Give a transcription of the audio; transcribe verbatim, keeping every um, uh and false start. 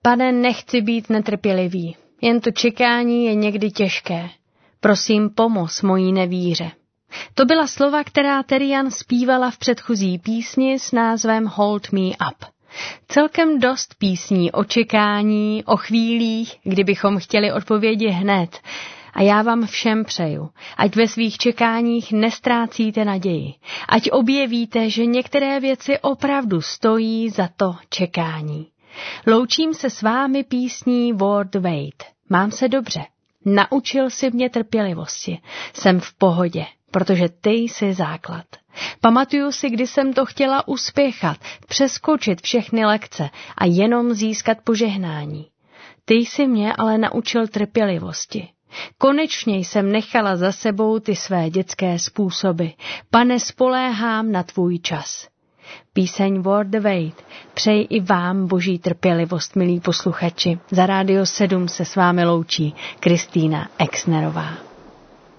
Pane, nechci být netrpělivý, jen to čekání je někdy těžké. Prosím, pomoz mojí nevíře. To byla slova, která Terian zpívala v předchozí písni s názvem Hold Me Up. Celkem dost písní o čekání, o chvílích, kdybychom chtěli odpovědi hned. A já vám všem přeju, ať ve svých čekáních nestrácíte naději, ať objevíte, že některé věci opravdu stojí za to čekání. Loučím se s vámi písní Word Wait. Mám se dobře. Naučil si mě trpělivosti. Jsem v pohodě, protože ty jsi základ. Pamatuju si, kdy jsem to chtěla uspěchat, přeskočit všechny lekce a jenom získat požehnání. Ty jsi mě ale naučil trpělivosti. Konečně jsem nechala za sebou ty své dětské způsoby. Pane, spoléhám na tvůj čas. Píseň Word Wait přeji i vám boží trpělivost, milí posluchači. Za Rádio sedm se s vámi loučí Kristýna Exnerová.